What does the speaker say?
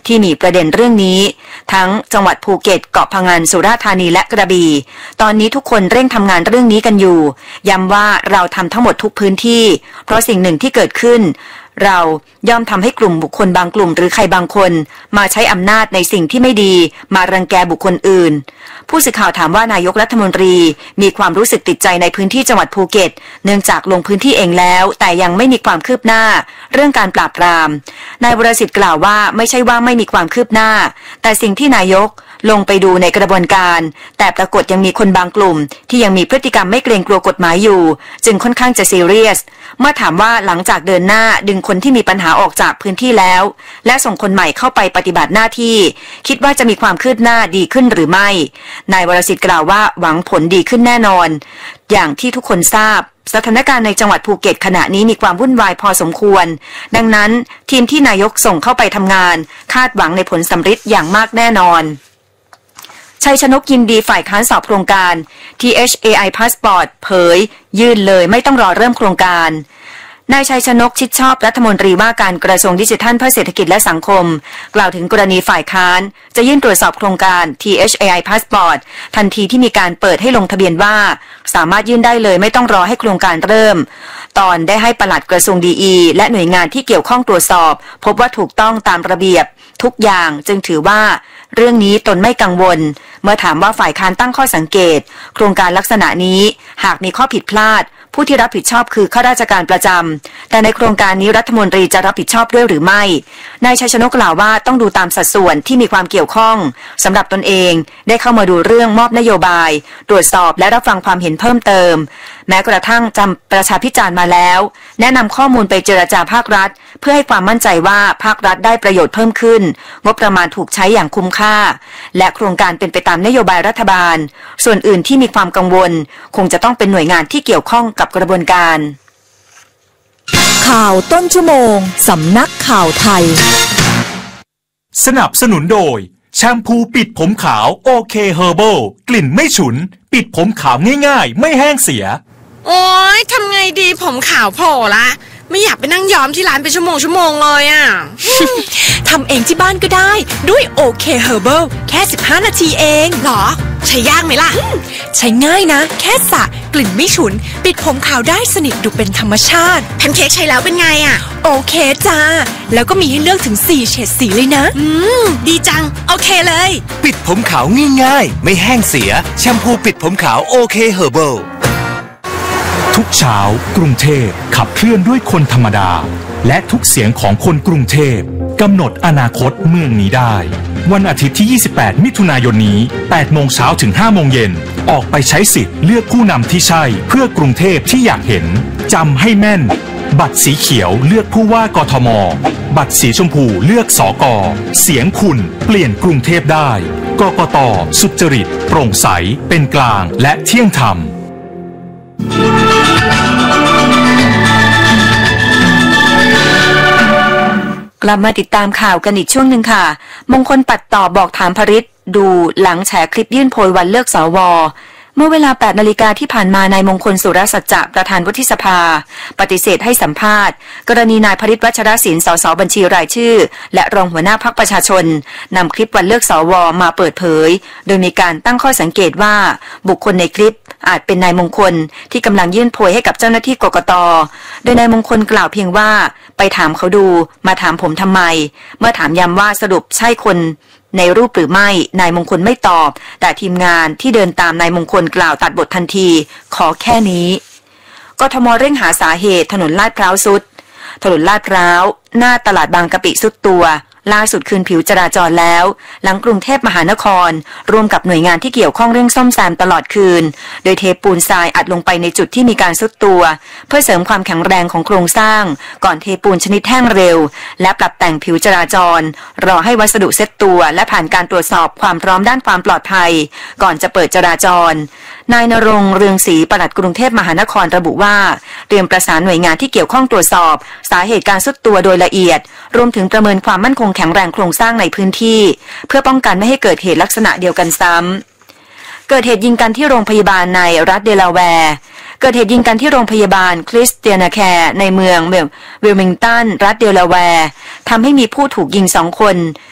ที่มีประเด็นเรื่องนี้ทั้งจังหวัดภูเก็ตเกาะพะงันสุราษฎร์ธานีและกระบี่ตอนนี้ทุกคนเร่งทำงานเรื่องนี้กันอยู่ย้ำว่าเราทำทั้งหมดทุกพื้นที่เพราะสิ่งหนึ่งที่เกิดขึ้นเราย่อมทำให้กลุ่มบุคคลบางกลุ่มหรือใครบางคนมาใช้อำนาจในสิ่งที่ไม่ดีมารังแกบุคคลอื่นผู้สื่อข่าวถามว่านายกรัฐมนตรีมีความรู้สึกติดใจในพื้นที่จังหวัดภูเก็ตเนื่องจากลงพื้นที่เองแล้วแต่ยังไม่มีความคืบหน้าเรื่องการปราบปรามนายวรสิทธิ์กล่าวว่าไม่ใช่ว่าไม่มีความคืบหน้าแต่สิ่งที่นายกลงไปดูในกระบวนการแต่ปรากฏยังมีคนบางกลุ่มที่ยังมีพฤติกรรมไม่เกรงกลัวกฎหมายอยู่จึงค่อนข้างจะซีเรียสเมื่อถามว่าหลังจากเดินหน้าดึงคนที่มีปัญหาออกจากพื้นที่แล้วและส่งคนใหม่เข้าไปปฏิบัติหน้าที่คิดว่าจะมีความคืบหน้าดีขึ้นหรือไม่นายวรสิทธิ์กล่าวว่าหวังผลดีขึ้นแน่นอนอย่างที่ทุกคนทราบสถานการณ์ในจังหวัดภูเก็ตขณะนี้มีความวุ่นวายพอสมควรดังนั้นทีมที่นายกส่งเข้าไปทำงานคาดหวังในผลสำฤทธิ์อย่างมากแน่นอนชัยชนกยินดีฝ่ายค้านสอบโครงการ THAI Passport เผยยื่นเลยไม่ต้องรอเริ่มโครงการนายชัยชนกชิดชอบรัฐมนตรีว่าการกระทรวงดิจิทัลเพื่อเศรษฐกิจและสังคมกล่าวถึงกรณีฝ่ายค้านจะยื่นตรวจสอบโครงการ THAI Passport ทันทีที่มีการเปิดให้ลงทะเบียนว่าสามารถยื่นได้เลยไม่ต้องรอให้โครงการเริ่มตอนได้ให้ปลัดกระทรวงดีและหน่วยงานที่เกี่ยวข้องตรวจสอบพบว่าถูกต้องตามระเบียบทุกอย่างจึงถือว่าเรื่องนี้ตนไม่กังวลเมื่อถามว่าฝ่ายค้านตั้งข้อสังเกตโครงการลักษณะนี้หากมีข้อผิดพลาดผู้ที่รับผิดชอบคือข้าราชการประจำแต่ในโครงการนี้รัฐมนตรีจะรับผิดชอบด้วยหรือไม่นายชัยชนกกล่าวว่าต้องดูตามสัดส่วนที่มีความเกี่ยวข้องสำหรับตนเองได้เข้ามาดูเรื่องมอบนโยบายตรวจสอบและรับฟังความเห็นเพิ่มเติมแม้กระทั่งจำประชาพิจารณ์มาแล้วแนะนำข้อมูลไปเจรจาภาครัฐเพื่อให้ความมั่นใจว่าภาครัฐได้ประโยชน์เพิ่มขึ้นงบประมาณถูกใช้อย่างคุ้มค่าและโครงการเป็นไปตามนโยบายรัฐบาลส่วนอื่นที่มีความกังวลคงจะต้องเป็นหน่วยงานที่เกี่ยวข้องกับกระบวนการข่าวต้นชั่วโมงสำนักข่าวไทยสนับสนุนโดยแชมพูปิดผมขาวโอเคเฮอร์เบิลกลิ่นไม่ฉุนปิดผมขาวง่ายๆไม่แห้งเสียโอ๊ยทำไงดีผมขาวโผล่ละไม่อยากไปนั่งย้อมที่ร้านเป็นชั่วโมงเลยอ่ะทำเองที่บ้านก็ได้ด้วยโอเคเฮอร์เบิลแค่15นาทีเองหรอใช้ยากไหมล่ะใช้ง่ายนะแค่สระกลิ่นไม่ฉุนปิดผมขาวได้สนิทดูเป็นธรรมชาติแพนเค้กใช้แล้วเป็นไงอ่ะโอเคจ้าแล้วก็มีให้เลือกถึง4เฉดสีเลยนะดีจังโอเคเลยปิดผมขาวง่ายๆไม่แห้งเสียแชมพูปิดผมขาวโอเคเฮอร์เบิลทุกเช้ากรุงเทพขับเคลื่อนด้วยคนธรรมดาและทุกเสียงของคนกรุงเทพกำหนดอนาคตเมืองนี้ได้วันอาทิตย์ที่28มิถุนายนนี้8โมงเช้าถึง5โมงเย็นออกไปใช้สิทธิ์เลือกผู้นำที่ใช่เพื่อกรุงเทพที่อยากเห็นจำให้แม่นบัตรสีเขียวเลือกผู้ว่ากทมบัตรสีชมพูเลือกสก.เสียงคุณเปลี่ยนกรุงเทพได้กกต.สุจริตโปร่งใสเป็นกลางและเที่ยงธรรมกลับมาติดตามข่าวกันอีกช่วงหนึ่งค่ะมงคลปัดต่อบอกถามภริษดูหลังแฉคลิปยื่นโพยวันเลือกสวเมื่อเวลา 8 นาฬิกาที่ผ่านมานายมงคลสุรสัจจะประธานวุฒิสภาปฏิเสธให้สัมภาษณ์กรณีนายภริษ วัชรศิลป์ สสบัญชีรายชื่อและรองหัวหน้าพรรคประชาชนนำคลิปวันเลือกสวมาเปิดเผยโดยมีการตั้งข้อสังเกตว่าบุคคลในคลิปอาจเป็นนายมงคลที่กำลังยื่นโพยให้กับเจ้าหน้าที่กกต.โดยนายมงคลกล่าวเพียงว่าไปถามเขาดูมาถามผมทำไมเมื่อถามย้ำว่าสรุปใช่คนในรูปหรือไม่นายมงคลไม่ตอบแต่ทีมงานที่เดินตามนายมงคลกล่าวตัดบททันทีขอแค่นี้กทม.เร่งหาสาเหตุถนนลาดพร้าวสุดถนนลาดพร้าวหน้าตลาดบางกะปิสุดตัวล่าสุดคืนผิวจราจรแล้วหลังกรุงเทพมหานครร่วมกับหน่วยงานที่เกี่ยวข้องเร่งซ่อมแซมตลอดคืนโดยเทปูนทรายอัดลงไปในจุดที่มีการทรุดตัวเพื่อเสริมความแข็งแรงของโครงสร้างก่อนเทปูนชนิดแห้งเร็วและปรับแต่งผิวจราจรรอให้วัสดุเซ็ตตัวและผ่านการตรวจสอบความพร้อมด้านความปลอดภัยก่อนจะเปิดจราจรนายณรงค์ เรืองศรีปลัดกรุงเทพมหานครระบุว่าเตรียมประสานหน่วยงานที่เกี่ยวข้องตรวจสอบสาเหตุการทรุดตัวโดยละเอียดรวมถึงประเมินความมั่นคงแข็งแรงโครงสร้างในพื้นที่เพื่อป้องกันไม่ให้เกิดเหตุลักษณะเดียวกันซ้ำเกิดเหตุยิงกันที่โรงพยาบาลในรัฐเดลาแวร์เกิดเหตุยิงกันที่โรงพยาบาลคริสเตียนาแคร์ในเมืองวิลมิงตันรัฐเดลาแวร์ทำให้มีผู้ถูกยิง2 คน